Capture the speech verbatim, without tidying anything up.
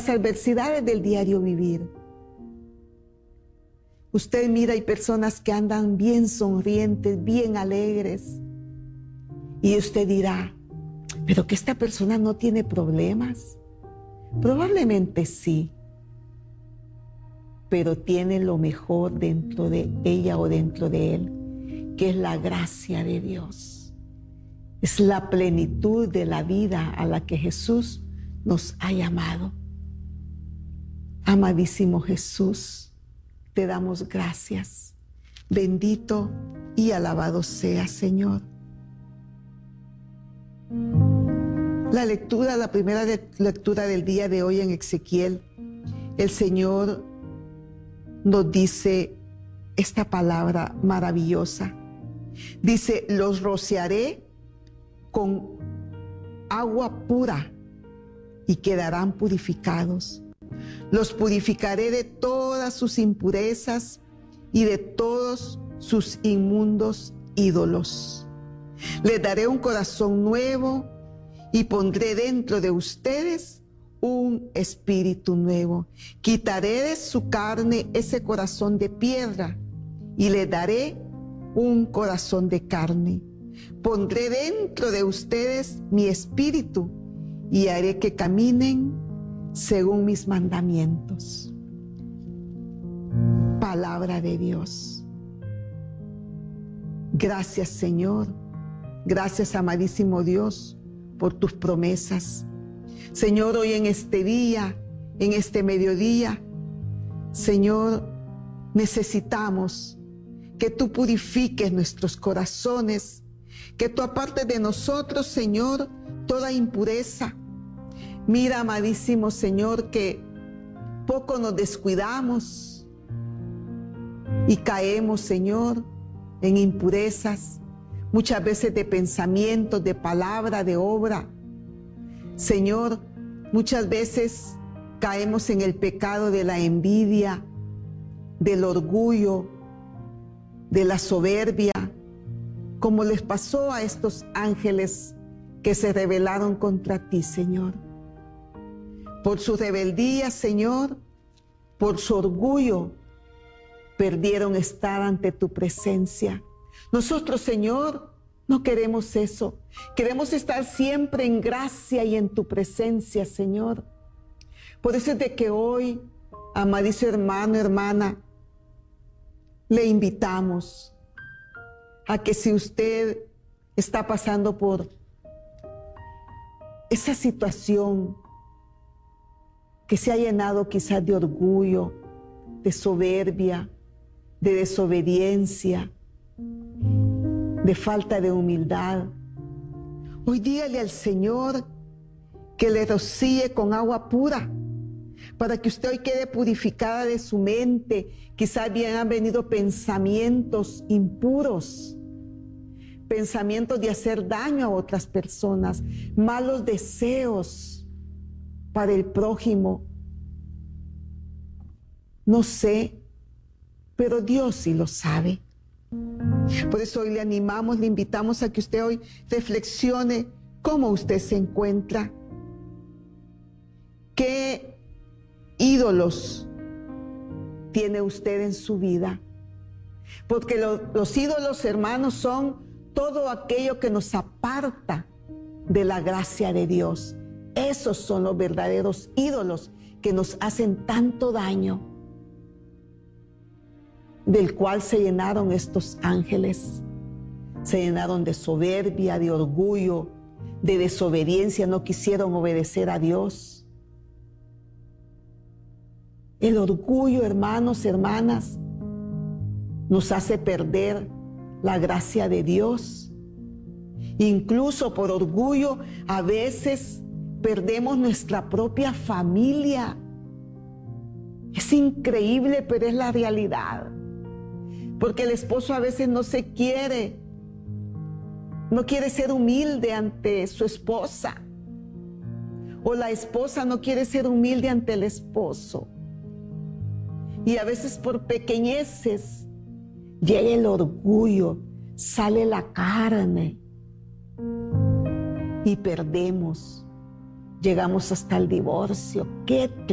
las adversidades del diario vivir. Usted mira, hay personas que andan bien sonrientes, bien alegres. Y usted dirá, ¿pero que esta persona no tiene problemas? Probablemente sí, pero tiene lo mejor dentro de ella o dentro de él, que es la gracia de Dios. Es la plenitud de la vida a la que Jesús nos ha llamado. Amadísimo Jesús, te damos gracias. Bendito y alabado sea, Señor. La lectura, la primera lectura del día de hoy en Ezequiel, el Señor nos dice esta palabra maravillosa. Dice, los rociaré con agua pura y quedarán purificados. Los purificaré de todas sus impurezas y de todos sus inmundos ídolos. Les daré un corazón nuevo y pondré dentro de ustedes un espíritu nuevo. Quitaré de su carne ese corazón de piedra y le daré un corazón de carne. Pondré dentro de ustedes mi espíritu y haré que caminen según mis mandamientos. Palabra de Dios. Gracias, Señor. Gracias, amadísimo Dios, por tus promesas. Señor, hoy en este día, en este mediodía, Señor, necesitamos que tú purifiques nuestros corazones, que tú apartes de nosotros, Señor, toda impureza. Mira, amadísimo Señor, que poco nos descuidamos y caemos, Señor, en impurezas, muchas veces de pensamientos, de palabra, de obra. Señor, muchas veces caemos en el pecado de la envidia, del orgullo, de la soberbia, como les pasó a estos ángeles que se rebelaron contra ti, Señor. Por su rebeldía, Señor, por su orgullo, perdieron estar ante tu presencia. Nosotros, Señor, no queremos eso. Queremos estar siempre en gracia y en tu presencia, Señor. Por eso es de que hoy, amadísimo hermano, hermana, le invitamos a que si usted está pasando por esa situación que se ha llenado quizás de orgullo, de soberbia, de desobediencia, de falta de humildad, hoy dígale al Señor que le rocíe con agua pura, para que usted hoy quede purificada de su mente. Quizás bien han venido pensamientos impuros, pensamientos de hacer daño a otras personas, malos deseos para el prójimo. No sé, pero Dios sí lo sabe. Por eso hoy le animamos, le invitamos a que usted hoy reflexione cómo usted se encuentra, qué ídolos tiene usted en su vida, porque lo, los ídolos, hermanos, son todo aquello que nos aparta de la gracia de Dios. Esos son los verdaderos ídolos que nos hacen tanto daño, del cual se llenaron estos ángeles. Se llenaron de soberbia, de orgullo, de desobediencia, no quisieron obedecer a Dios. El orgullo, hermanos, hermanas, nos hace perder la gracia de Dios. Incluso por orgullo, a veces perdemos nuestra propia familia. Es increíble, pero es la realidad. Porque el esposo a veces no se quiere, no quiere ser humilde ante su esposa. O la esposa no quiere ser humilde ante el esposo. Y a veces por pequeñeces llega el orgullo, sale la carne y perdemos. Llegamos hasta el divorcio. ¡Qué